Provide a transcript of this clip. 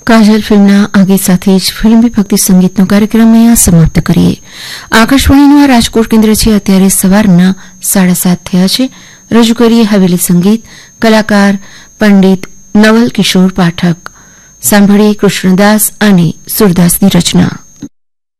કાજલ ફિલ્મના આ ગીત સાથે જ ફિલ્મી ભક્તિ સંગીતનો કાર્યક્રમ અહીંયા સમાપ્ત કરીએ. આકાશવાણીનું આ રાજકોટ કેન્દ્ર છે. અત્યારે સવારના 7:30 થયા છે. રજૂ કરીએ હવેલી સંગીત. કલાકાર પંડિત નવલ કિશોર પાઠક. સાંભળીએ કૃષ્ણદાસ અને સુરદાસની રચના.